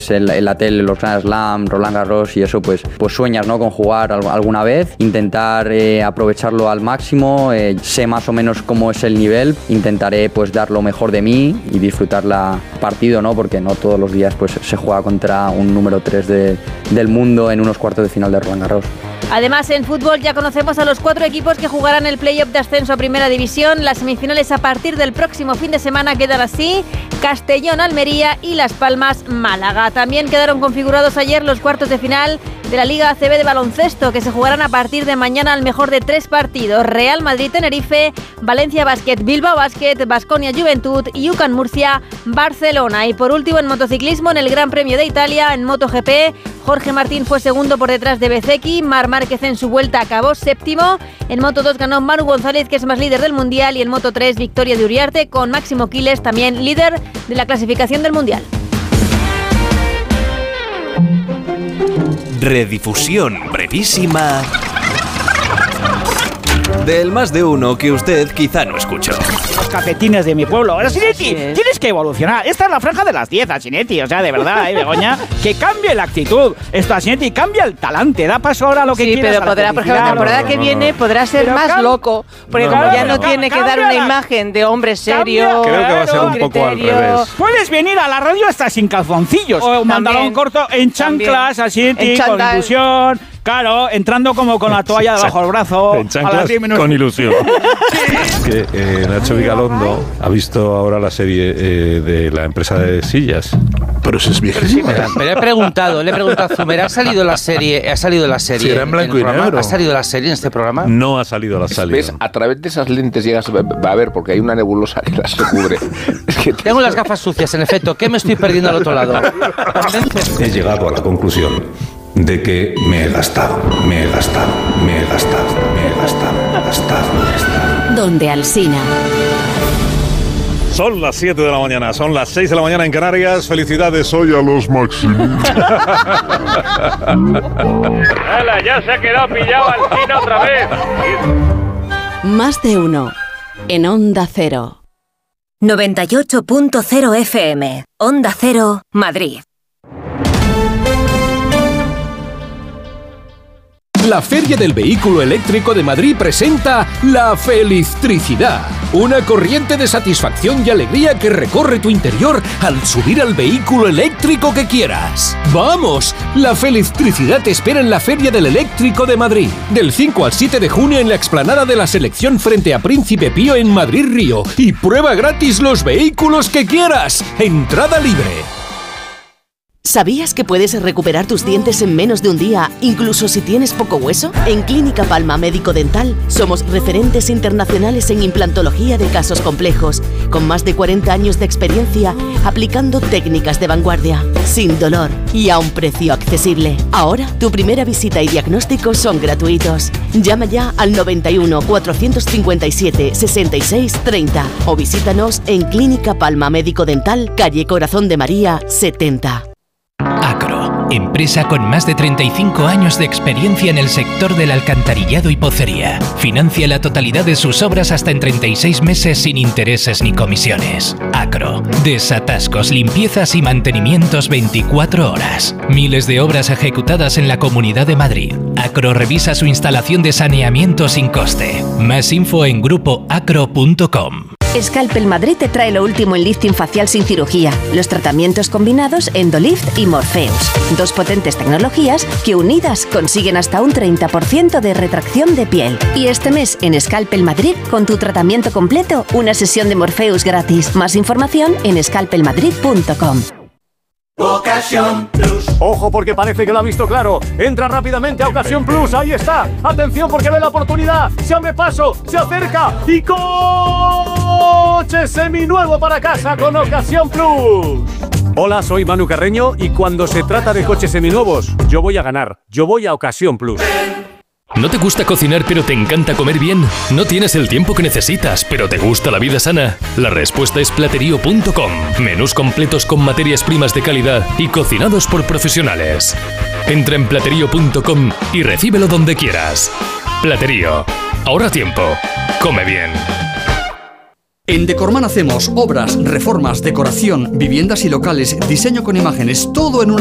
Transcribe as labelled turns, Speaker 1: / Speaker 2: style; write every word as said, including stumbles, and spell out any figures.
Speaker 1: El, el la tele, los Grand Slam, Roland Garros y eso, pues, pues sueñas, ¿no?, con jugar alguna vez, intentar eh, aprovecharlo al máximo, eh, sé más o menos cómo es el nivel, intentaré pues dar lo mejor de mí y disfrutar la partido, ¿no?, porque no todos los días pues se juega contra un número tres de, del mundo en unos cuartos de final de Roland Garros.
Speaker 2: Además, en fútbol ya conocemos a los cuatro equipos que jugarán el play-off de ascenso a Primera División. Las semifinales a partir del próximo fin de semana quedan así: Castellón, Almería y Las Palmas, Málaga. También quedaron configurados ayer los cuartos de final de la Liga A C B de baloncesto, que se jugarán a partir de mañana al mejor de tres partidos: Real Madrid-Tenerife, Valencia Basket, Bilbao Basket, Baskonia Juventud y U C A M Murcia, Barcelona. Y por último, en motociclismo, en el Gran Premio de Italia, en MotoGP, Jorge Martín fue segundo por detrás de Bezzecchi, Marc Márquez en su vuelta acabó séptimo, en Moto dos ganó Manu González, que es más líder del Mundial, y en Moto tres victoria de Uriarte, con Máximo Quiles también líder de la clasificación del Mundial.
Speaker 3: Redifusión brevísima del más de uno que usted quizá no escuchó.
Speaker 4: Los cafetines de mi pueblo. Asinetti, tienes que evolucionar. Esta es la franja de las diez, Asinetti. O sea, de verdad, ¿eh, Begoña? Que cambie la actitud. Esto, Asinetti, cambia el talante. Da paso ahora a lo que
Speaker 5: sí,
Speaker 4: quieras.
Speaker 5: Sí, pero podrá, por ejemplo, la temporada no, no, que no, viene no. podrá ser pero más loco. Porque no, como no, ya no, no tiene que dar una imagen de hombre serio.
Speaker 6: Creo que va a ser un poco al revés.
Speaker 4: Puedes venir a la radio hasta sin calzoncillos. O mandarlo corto en chanclas, Asinetti, con ilusión. Claro, entrando como con la toalla debajo del brazo.
Speaker 6: En chanclas, con ilusión. Es que eh, Nacho Vigalondo ha visto ahora la serie eh, de la empresa de sillas. Pero eso es viejísimo.
Speaker 7: Pero, pero he preguntado, le he preguntado a Zumer, ¿ha salido la serie? ¿Ha salido la serie?
Speaker 6: Sí, era en blanco y negro.
Speaker 7: ¿Ha salido la serie en este programa?
Speaker 6: No ha salido la serie.
Speaker 8: ¿Ves? A través de esas lentes llegas a ver, porque hay una nebulosa que las cubre. Es que
Speaker 7: tengo las gafas sucias, en efecto. ¿Qué me estoy perdiendo al otro lado?
Speaker 9: He llegado a la conclusión de que me he gastado, me he gastado, me he gastado, me he gastado, me he gastado, me he gastado.
Speaker 10: Donde Alsina.
Speaker 6: Son las siete de la mañana, son las seis de la mañana en Canarias. Felicidades hoy a los Maximitos.
Speaker 11: ¡Hala, ya se ha quedado pillado Alsina otra vez!
Speaker 10: Más de uno en Onda Cero.
Speaker 12: noventa y ocho punto cero F M. Onda Cero, Madrid.
Speaker 13: La Feria del Vehículo Eléctrico de Madrid presenta La Felistricidad, una corriente de satisfacción y alegría que recorre tu interior al subir al vehículo eléctrico que quieras. ¡Vamos! La Felistricidad te espera en la Feria del Eléctrico de Madrid, del cinco al siete de junio en la explanada de la Selección frente a Príncipe Pío en Madrid Río, y prueba gratis los vehículos que quieras. Entrada libre.
Speaker 10: ¿Sabías que puedes recuperar tus dientes en menos de un día, incluso si tienes poco hueso? En Clínica Palma Médico Dental somos referentes internacionales en implantología de casos complejos, con más de cuarenta años de experiencia aplicando técnicas de vanguardia, sin dolor y a un precio accesible. Ahora, tu primera visita y diagnóstico son gratuitos. Llama ya al noventa y uno, cuatrocientos cincuenta y siete, sesenta y seis, treinta o visítanos en Clínica Palma Médico Dental, calle Corazón de María, setenta.
Speaker 14: Acro, empresa con más de treinta y cinco años de experiencia en el sector del alcantarillado y pocería. Financia la totalidad de sus obras hasta en treinta y seis meses sin intereses ni comisiones. Acro, desatascos, limpiezas y mantenimientos veinticuatro horas. Miles de obras ejecutadas en la Comunidad de Madrid. Acro revisa su instalación de saneamiento sin coste. Más info en grupo acro punto com.
Speaker 12: Scalpel Madrid te trae lo último en lifting facial sin cirugía, los tratamientos combinados Endolift y Morpheus, dos potentes tecnologías que unidas consiguen hasta un treinta por ciento de retracción de piel. Y este mes en Scalpel Madrid, con tu tratamiento completo, una sesión de Morpheus gratis. Más información en scalpel madrid punto com.
Speaker 15: Ocasión Plus. Ojo, porque parece que lo ha visto claro. Entra rápidamente a Ocasión Plus. Ahí está. Atención, porque ve la oportunidad. Se abre paso, se acerca y coche seminuevo para casa con Ocasión Plus. Hola, soy Manu Carreño y cuando se trata de coches seminuevos, yo voy a ganar. Yo voy a Ocasión Plus.
Speaker 16: ¿No te gusta cocinar pero te encanta comer bien? ¿No tienes el tiempo que necesitas pero te gusta la vida sana? La respuesta es platerío punto com. Menús completos con materias primas de calidad y cocinados por profesionales. Entra en platerío punto com y recíbelo donde quieras. Platerío. Ahorra tiempo. Come bien.
Speaker 17: En Decorman hacemos obras, reformas, decoración, viviendas y locales, diseño con imágenes, todo en una